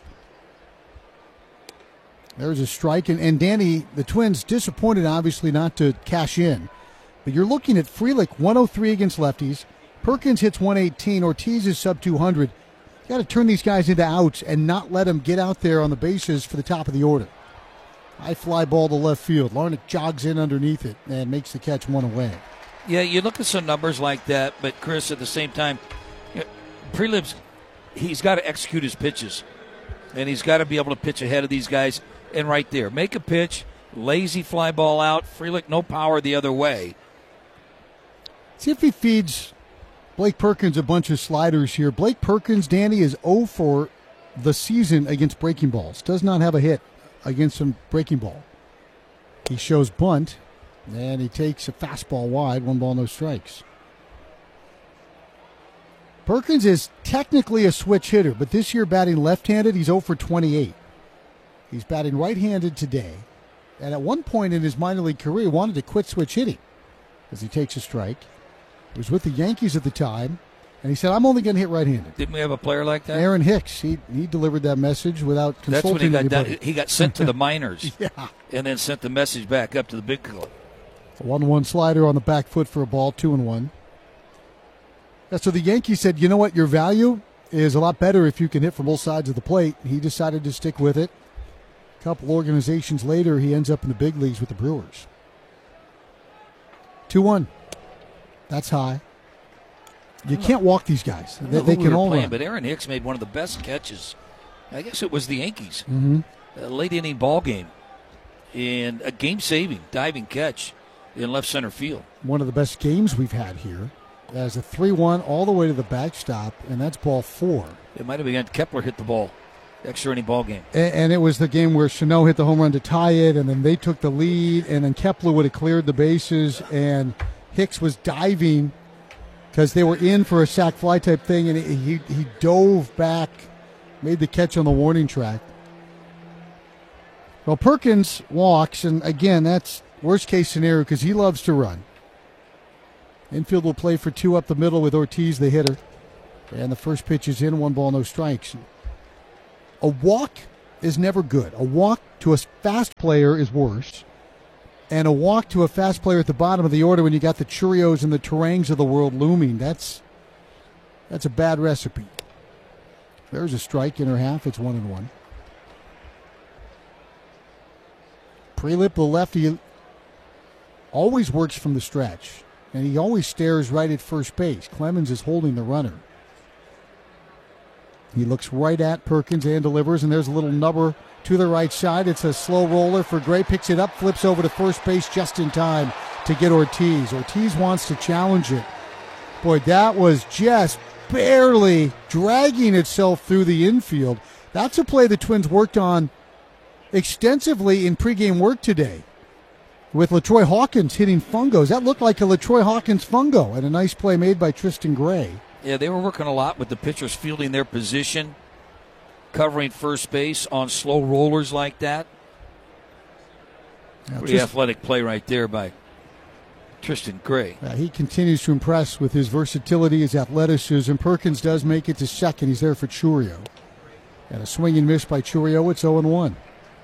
There's a strike. And, and Danny, the Twins disappointed, obviously, not to cash in. But you're looking at Frelick, one oh three against lefties. Perkins hits one eighteen. Ortiz is sub two hundred. You got to turn these guys into outs and not let them get out there on the bases for the top of the order. High fly ball to left field. Larnach jogs in underneath it and makes the catch one away. Yeah, you look at some numbers like that, but Chris, at the same time, you know, Prielipp's, he's got to execute his pitches, and he's got to be able to pitch ahead of these guys. And right there, make a pitch, lazy fly ball out. Frelick, no power the other way. See if he feeds Blake Perkins a bunch of sliders here. Blake Perkins, Danny, is oh for the season against breaking balls. Does not have a hit against some breaking ball. He shows bunt, and he takes a fastball wide, one ball, no strikes. Perkins is technically a switch hitter, but this year batting left-handed, he's oh for twenty-eight. He's batting right-handed today, and at one point in his minor league career, he wanted to quit switch hitting as he takes a strike. He was with the Yankees at the time, and he said, I'm only going to hit right-handed. Didn't we have a player like that? Aaron Hicks. He he delivered that message without consulting That's when he got anybody. done. He got sent to the minors. Yeah. And then sent the message back up to the big club. A one one slider on the back foot for a ball, two and one. Yeah, so the Yankees said, you know what, your value is a lot better if you can hit from both sides of the plate. He decided to stick with it. A couple organizations later, he ends up in the big leagues with the Brewers. two one. That's high. You can't walk these guys. They, they can we all playing, run. But Aaron Hicks made one of the best catches. I guess it was the Yankees. Mm-hmm. A late inning ball game. And a game-saving diving catch in left center field. One of the best games we've had here. As a three one all the way to the backstop, and that's ball four. It might have been Kepler hit the ball. Extra inning ball game. And, and it was the game where Chanot hit the home run to tie it, and then they took the lead, and then Kepler would have cleared the bases, and Hicks was diving because they were in for a sac fly type thing, and he he dove back, made the catch on the warning track. Well, Perkins walks, and again, that's worst case scenario because he loves to run. Infield will play for two up the middle with Ortiz, the hitter. And the first pitch is in, one ball, no strikes. A walk is never good. A walk to a fast player is worse. And a walk to a fast player at the bottom of the order when you got the Churios and the Turangs of the world looming, that's that's a bad recipe. There's a strike in her half. It's one and one. Prelip, the lefty, always works from the stretch, and he always stares right at first base. Clemens is holding the runner. He looks right at Perkins and delivers, and there's a little nubber to the right side. It's a slow roller for Gray. Picks it up, flips over to first base just in time to get Ortiz. Ortiz wants to challenge it. Boy, that was just barely dragging itself through the infield. That's a play the Twins worked on extensively in pregame work today with LaTroy Hawkins hitting fungos. That looked like a LaTroy Hawkins fungo, and a nice play made by Tristan Gray. Yeah, they were working a lot with the pitchers fielding their position, covering first base on slow rollers like that. Now, Pretty just, athletic play right there by Tristan Gray. Uh, he continues to impress with his versatility, his athleticism. Perkins does make it to second. He's there for Churio. And a swing and miss by Churio. It's oh and one.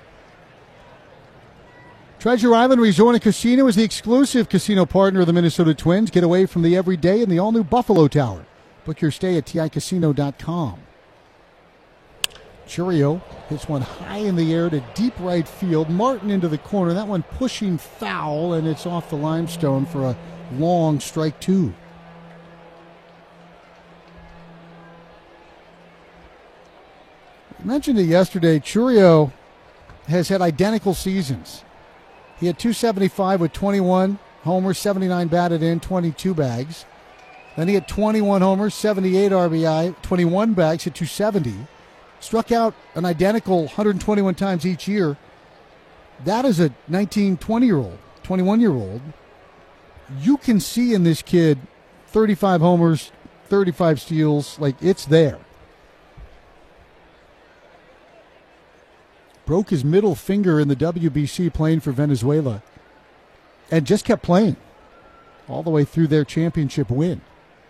Treasure Island Resort and Casino is the exclusive casino partner of the Minnesota Twins. Get away from the everyday in the all-new Buffalo Tower. Book your stay at T I casino dot com. Churio hits one high in the air to deep right field. Martin into the corner. That one pushing foul, and it's off the limestone for a long strike two. I mentioned it yesterday. Churio has had identical seasons. He had two seventy-five with twenty-one homers, seventy-nine batted in, twenty-two bags. Then he had twenty-one homers, seventy-eight R B I, twenty-one bags at two seventy. Struck out an identical one hundred twenty-one times each year. That is a nineteen, twenty-year-old, twenty-one-year-old. You can see in this kid thirty-five homers, thirty-five steals, like it's there. Broke his middle finger in the W B C playing for Venezuela and just kept playing all the way through their championship win.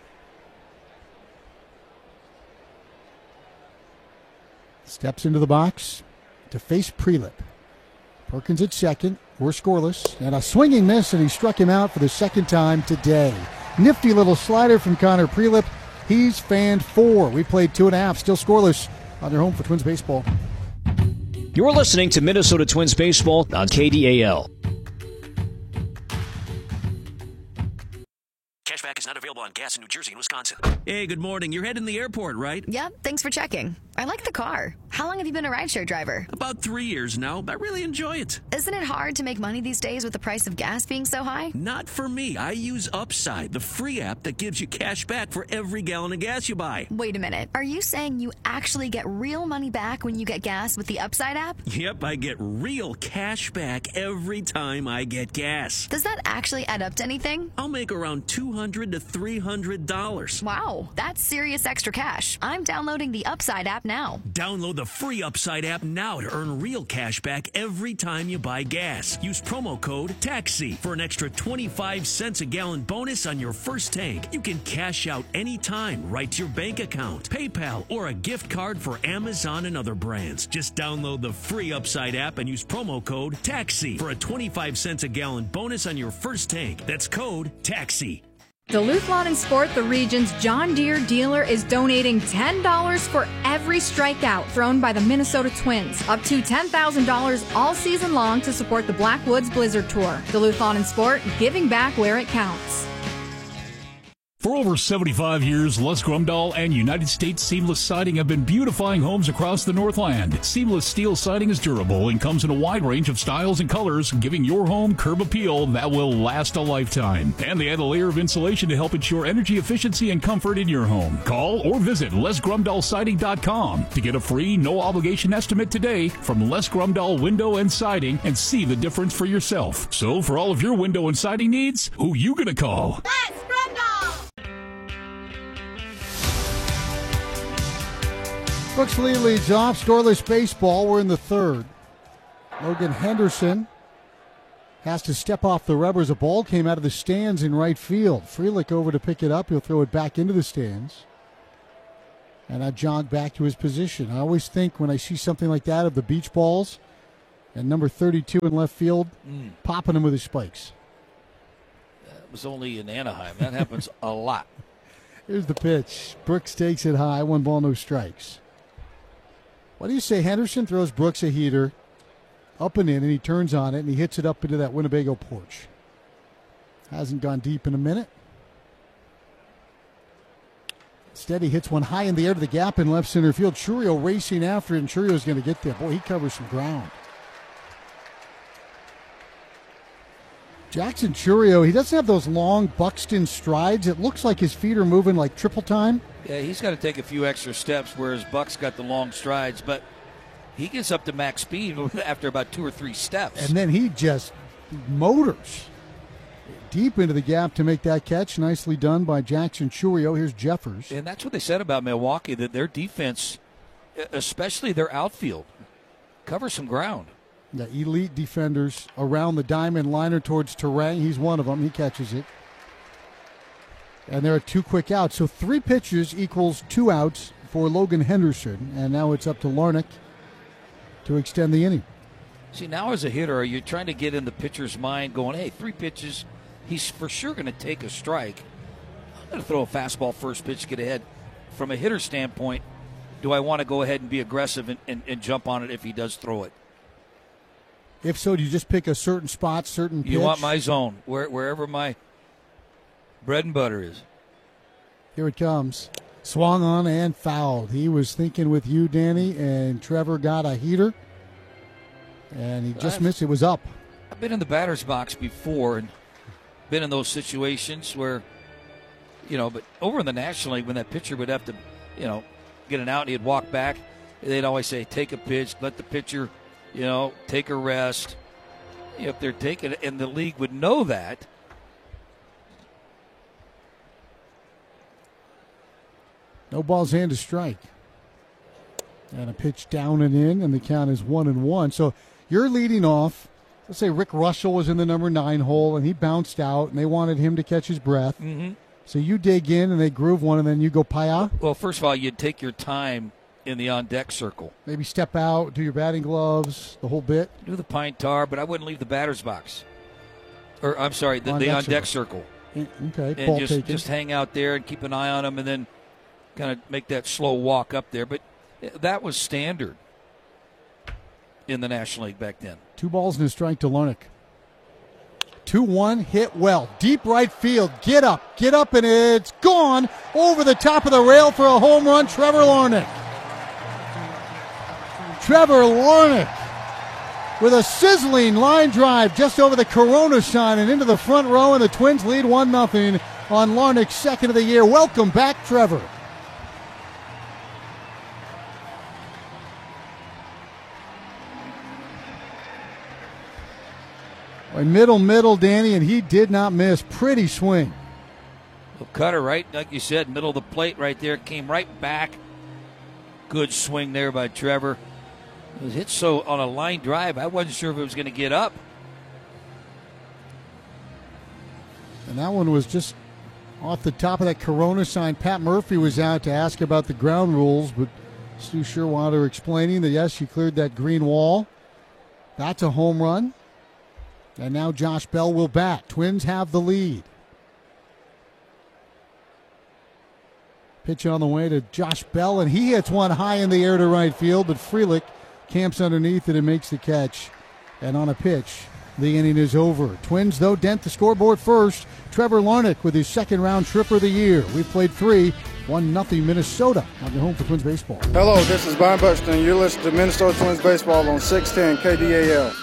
Steps into the box to face Prelip. Perkins at second. We're scoreless. And a swinging miss, and he struck him out for the second time today. Nifty little slider from Connor Prelip. He's fanned four. We played two and a half. Still scoreless on their home for Twins baseball. You're listening to Minnesota Twins baseball on K D A L. Cashback is not available on gas in New Jersey and Wisconsin. Hey, good morning. You're heading to the airport, right? Yep, thanks for checking. I like the car. How long have you been a rideshare driver? About three years now. I really enjoy it. Isn't it hard to make money these days with the price of gas being so high? Not for me. I use Upside, the free app that gives you cash back for every gallon of gas you buy. Wait a minute. Are you saying you actually get real money back when you get gas with the Upside app? Yep, I get real cash back every time I get gas. Does that actually add up to anything? I'll make around two hundred to three hundred dollars. Wow, that's serious extra cash. I'm downloading the Upside app now. Download the free Upside app now to earn real cash back every time you buy gas. Use promo code TAXI for an extra twenty-five cents a gallon bonus on your first tank. You can cash out anytime right to your bank account, PayPal, or a gift card for Amazon and other brands. Just download the free Upside app and use promo code TAXI for a twenty-five cents a gallon bonus on your first tank. That's code TAXI. Duluth Lawn and Sport, the region's John Deere dealer, is donating ten dollars for every strikeout thrown by the Minnesota Twins. Up to ten thousand dollars all season long to support the Blackwoods Blizzard Tour. Duluth Lawn and Sport, giving back where it counts. For over seventy-five years, Les Grumdahl and United States Seamless Siding have been beautifying homes across the Northland. Seamless steel siding is durable and comes in a wide range of styles and colors, giving your home curb appeal that will last a lifetime. And they add a layer of insulation to help ensure energy efficiency and comfort in your home. Call or visit les grumdahl siding dot com to get a free, no-obligation estimate today from Les Grumdahl Window and Siding and see the difference for yourself. So for all of your window and siding needs, who you gonna call? Les Grumdahl! Brooks Lee leads off. Scoreless baseball. We're in the third. Logan Henderson has to step off the rubber as a ball came out of the stands in right field. Frelick over to pick it up. He'll throw it back into the stands. And I jog back to his position. I always think when I see something like that of the beach balls and number thirty-two in left field, mm. popping him with his spikes. That was only in Anaheim. That happens a lot. Here's the pitch. Brooks takes it high. One ball, no strikes. What do you say? Henderson throws Brooks a heater up and in, and he turns on it, and he hits it up into that Winnebago porch. Hasn't gone deep in a minute. Instead, he hits one high in the air to the gap in left center field. Chourio racing after it, and Chourio's going to get there. Boy, he covers some ground. Jackson Chourio, he doesn't have those long Buxton strides. It looks like his feet are moving like triple time. Yeah, he's got to take a few extra steps, whereas Buck's got the long strides. But he gets up to max speed after about two or three steps. And then he just motors deep into the gap to make that catch. Nicely done by Jackson Chourio. Here's Jeffers. And that's what they said about Milwaukee, that their defense, especially their outfield, covers some ground. The elite defenders around the diamond liner towards Terang. He's one of them. He catches it. And there are two quick outs. So three pitches equals two outs for Logan Henderson. And now it's up to Larnach to extend the inning. See, now as a hitter, are you trying to get in the pitcher's mind going, hey, three pitches, he's for sure going to take a strike. I'm going to throw a fastball first pitch, get ahead. From a hitter standpoint, do I want to go ahead and be aggressive and, and, and jump on it if he does throw it? If so, do you just pick a certain spot, certain pitch? You want my zone, where, wherever my bread and butter is. Here it comes. Swung on and fouled. He was thinking with you, Danny, and Trevor got a heater. And he just I've, missed. It was up. I've been in the batter's box before and been in those situations where, you know, but over in the National League when that pitcher would have to, you know, get an out and he'd walk back, they'd always say, take a pitch, let the pitcher, you know, take a rest. You know, if they're taking it, and the league would know that. No balls and a strike. And a pitch down and in, and the count is one and one. So you're leading off. Let's say Rick Russell was in the number nine hole, and he bounced out, and they wanted him to catch his breath. Mm-hmm. So you dig in, and they groove one, and then you go paya? Well, first of all, you'd take your time in the on-deck circle. Maybe step out, do your batting gloves, the whole bit. Do the pine tar, but I wouldn't leave the batter's box. Or, I'm sorry, the on-deck, the on-deck circle. circle. Okay, and ball just, taken. just hang out there and keep an eye on them and then kind of make that slow walk up there. But that was standard in the National League back then. Two balls and a strike to Larnach. two one, hit well. Deep right field. Get up. Get up, and it's gone over the top of the rail for a home run. Trevor Larnach. Trevor Larnach with a sizzling line drive just over the Corona sign and into the front row, and the Twins lead one nothing on Larnach's second of the year. Welcome back, Trevor. Middle, middle, Danny, and he did not miss. Pretty swing. Well, cutter, right? Like you said, middle of the plate right there. Came right back. Good swing there by Trevor. It was hit so on a line drive, I wasn't sure if it was going to get up. And that one was just off the top of that Corona sign. Pat Murphy was out to ask about the ground rules, but Stu Sherwater explaining that, yes, you cleared that green wall. That's a home run. And now Josh Bell will bat. Twins have the lead. Pitch on the way to Josh Bell, and he hits one high in the air to right field, but Frelick camps underneath it and makes the catch. And on a pitch, the inning is over. Twins, though, dent the scoreboard first. Trevor Larnach with his second round trip of the year. We've played three. one nothing Minnesota on the home for Twins baseball. Hello, this is Brian Buxton. You're listening to Minnesota Twins baseball on six ten K D A L.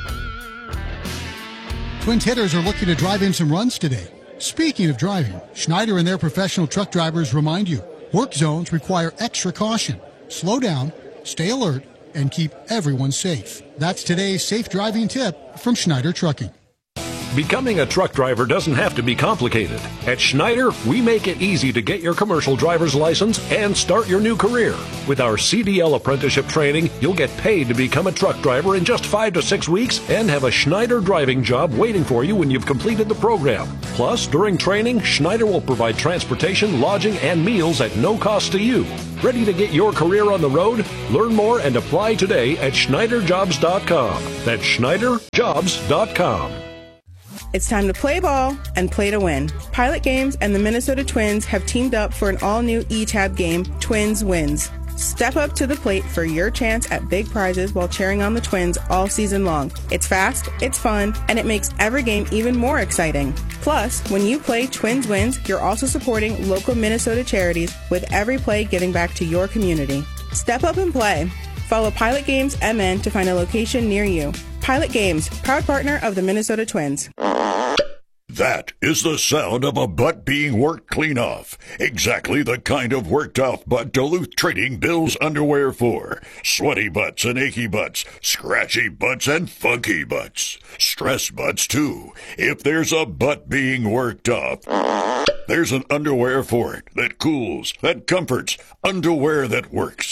Twins hitters are looking to drive in some runs today. Speaking of driving, Schneider and their professional truck drivers remind you, work zones require extra caution. Slow down, stay alert, and keep everyone safe. That's today's safe driving tip from Schneider Trucking. Becoming a truck driver doesn't have to be complicated. At Schneider, we make it easy to get your commercial driver's license and start your new career. With our C D L apprenticeship training, you'll get paid to become a truck driver in just five to six weeks and have a Schneider driving job waiting for you when you've completed the program. Plus, during training, Schneider will provide transportation, lodging, and meals at no cost to you. Ready to get your career on the road? Learn more and apply today at Schneider Jobs dot com. That's Schneider Jobs dot com. It's time to play ball and play to win. Pilot Games and the Minnesota Twins have teamed up for an all-new E-Tab game, Twins Wins. Step up to the plate for your chance at big prizes while cheering on the Twins all season long. It's fast, it's fun, and it makes every game even more exciting. Plus, when you play Twins Wins, you're also supporting local Minnesota charities with every play giving back to your community. Step up and play. Follow Pilot Games M N to find a location near you. Pilot Games, proud partner of the Minnesota Twins. That is the sound of a butt being worked clean off. Exactly the kind of worked off butt Duluth Trading builds underwear for. Sweaty butts and achy butts, scratchy butts and funky butts. Stress butts too. If there's a butt being worked off, there's an underwear for it that cools, that comforts, underwear that works.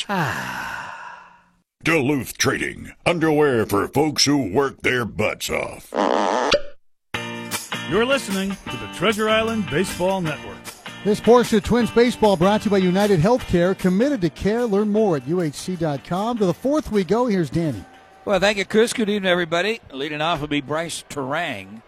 Duluth Trading, underwear for folks who work their butts off. You're listening to the Treasure Island Baseball Network. This portion of Twins Baseball brought to you by United Healthcare. Committed to care. Learn more at U H C dot com. To the fourth we go. Here's Danny. Well, thank you, Chris. Good evening, everybody. Leading off will be Bryce Turang.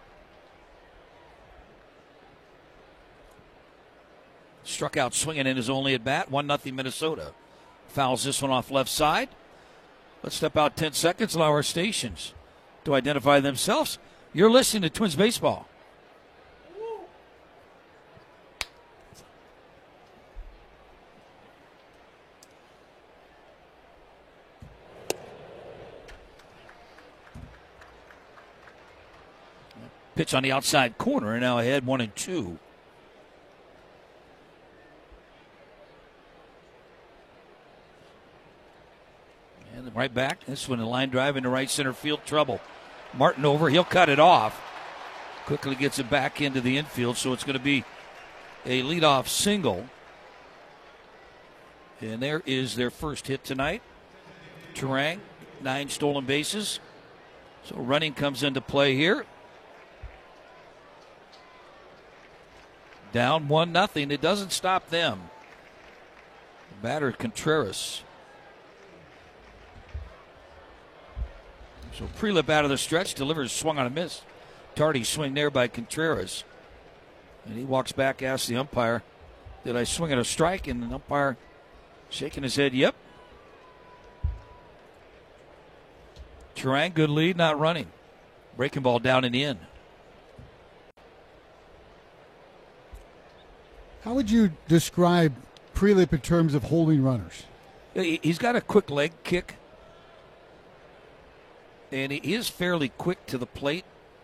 Struck out swinging in his only at bat. one nothing Minnesota. Fouls this one off left side. Let's step out ten seconds. Allow our stations to identify themselves. You're listening to Twins Baseball. Pitch on the outside corner, and now ahead one and two. And right back. This one, a line drive into right center field, trouble. Martin over, he'll cut it off. Quickly gets it back into the infield, so it's going to be a leadoff single. And there is their first hit tonight. Turang, nine stolen bases. So running comes into play here. Down one nothing. It doesn't stop them. The batter, Contreras. So Prelip out of the stretch, delivers, swung on a miss. Tardy swing there by Contreras. And he walks back, asks the umpire, did I swing at a strike? And the umpire shaking his head, yep. Turang, good lead, not running. Breaking ball down and in. How would you describe Prelip in terms of holding runners? He's got a quick leg kick. And he is fairly quick to the plate.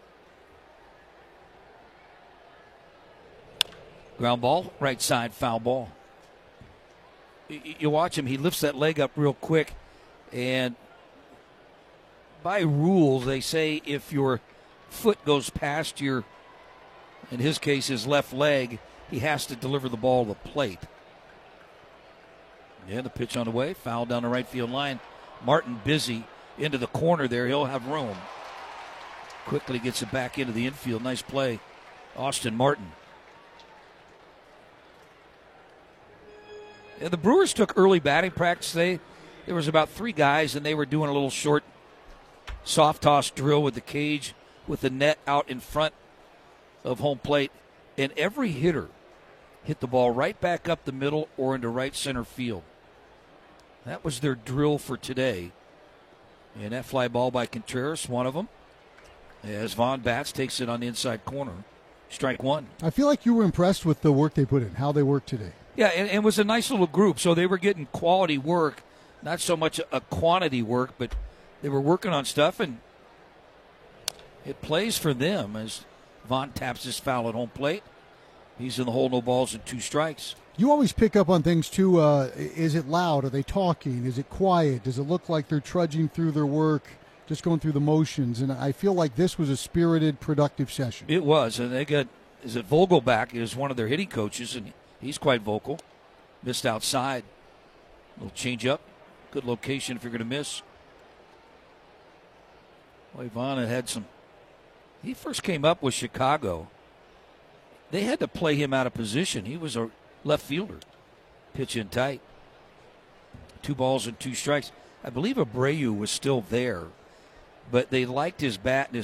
Ground ball, right side, foul ball. You watch him, he lifts that leg up real quick. And by rules, they say if your foot goes past your, in his case, his left leg, he has to deliver the ball to the plate. Yeah, the pitch on the way, foul down the right field line. Martin busy into the corner there. He'll have room. Quickly gets it back into the infield. Nice play, Austin Martin. Yeah, the Brewers took early batting practice. They, there was about three guys, and they were doing a little short soft toss drill with the cage, with the net out in front of home plate. And every hitter hit the ball right back up the middle or into right center field. That was their drill for today. And that fly ball by Contreras, one of them. As Vaughn bats, takes it on the inside corner. Strike one. I feel like you were impressed with the work they put in, how they worked today. Yeah, and, and it was a nice little group. So they were getting quality work, not so much a quantity work, but they were working on stuff, and it plays for them as Vaughn taps his foul at home plate. He's in the hole, no balls and two strikes. You always pick up on things, too. Uh, is it loud? Are they talking? Is it quiet? Does it look like they're trudging through their work? just going through the motions. And I feel like this was a spirited, productive session. It was, and they got, is it Vogelback is one of their hitting coaches, and he's quite vocal. Missed outside. Little change up. Good location if you're going to miss. Well, Ivana had some. He first came up with Chicago. They had to play him out of position. He was a left fielder. Pitch in tight. Two balls and two strikes. I believe Abreu was still there, but they liked his bat and his